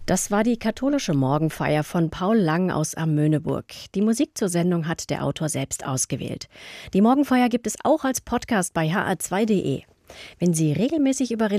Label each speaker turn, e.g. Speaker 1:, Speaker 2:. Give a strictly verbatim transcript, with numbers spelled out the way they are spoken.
Speaker 1: Das war die katholische Morgenfeier von Paul Lang aus Amöneburg. Die Musik zur Sendung hat der Autor selbst ausgewählt. Die Morgenfeier gibt es auch als Podcast bei h a zwei punkt d e. Wenn Sie regelmäßig über